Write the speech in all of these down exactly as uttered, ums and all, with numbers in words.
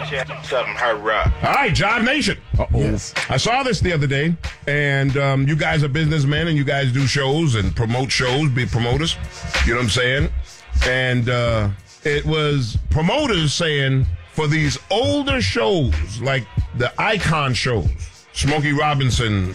Something her rock. All right, Jive Nation. Uh-oh. Yes. I saw this the other day, and um, you guys are businessmen, and you guys do shows and promote shows, be promoters. You know what I'm saying? And uh, it was promoters saying for these older shows, like the icon shows, Smokey Robinson,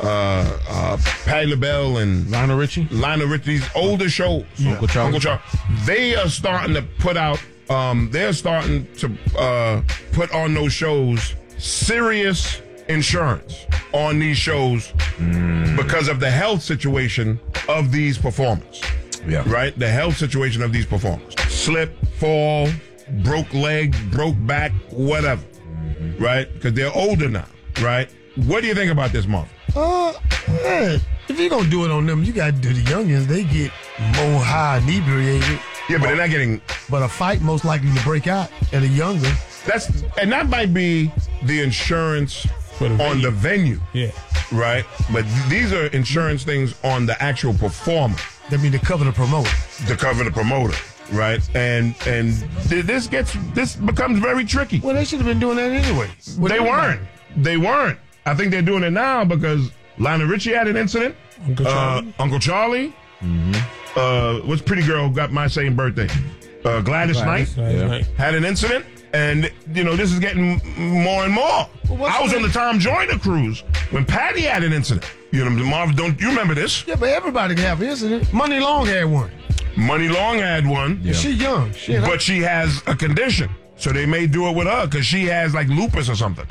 uh, uh, Patti LaBelle, and Lionel Richie. Lionel Richie, these older shows, Yeah. Uncle Charlie. Uncle Charlie, they are starting to put out. Um, they're starting to uh, put on those shows serious insurance on these shows mm. because of the health situation of these performers. Yeah. Right? The health situation of these performers. Slip, fall, broke leg, broke back, whatever. Mm-hmm. Right? Because they're older now. Right? What do you think about this, Marvin? Uh, man, if you're going to do it on them, you got to do the youngins. They get more high inebriated. Yeah, but they're not getting... But a fight most likely to break out at a younger. That's And that might be the insurance the on the venue. Yeah. Right? But th- these are insurance things on the actual performer. That mean to cover the promoter. To cover the promoter. Right? And and th- this gets... This becomes very tricky. Well, they should have been doing that anyway. What they weren't. They weren't. I think they're doing it now because Lionel Richie had an incident. Uncle Charlie. Uh, Uncle Charlie. Mm-hmm. Uh, what's pretty girl got my same birthday? Uh, Gladys, Gladys Knight yeah. had an incident, and you know this is getting more and more. Well, I was on the Tom Joyner cruise when Patty had an incident. You know, Marv, don't you remember this? Yeah, but everybody can have an incident. Money Long had one. Money Long had one. Yeah. She young. Shit, but I- she has a condition. So they may do it with her because she has like lupus or something.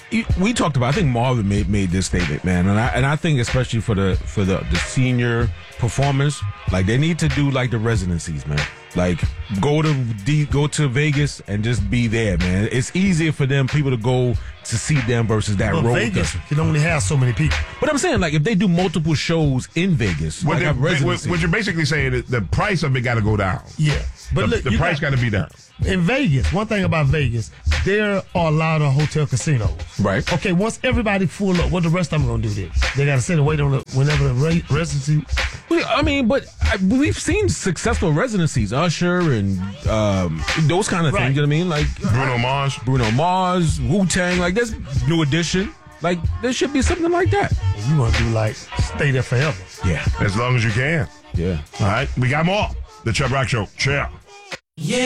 We talked about. I think Marvin made made this statement, man, and I and I think especially for the for the, the senior performers, like they need to do like the residencies, man. Like go to D, go to Vegas and just be there, man. It's easier for them people to go to see them versus that Well, road. Vegas can only have so many people. But I'm saying like if they do multiple shows in Vegas, What, like they- have what, residencies. what you're basically saying is the price of it got to go down. Yeah. But the look, the you price got- got to be down. In Vegas, one thing about Vegas, there are a lot of hotel casinos. Right. Okay, once everybody full up, what the rest of them going to do this? They got to sit and wait on the, whenever the re- residency. Well, I mean, but I, we've seen successful residencies, Usher and um, those kind of Right. things. You know what I mean? Like Bruno Mars. Bruno Mars, Wu Tang. Like there's New Edition. Like there should be something like that. You want to do like stay there forever. Yeah. As long as you can. Yeah. All right. We got more. The Chubb Rock Show. Cheer. Yeah.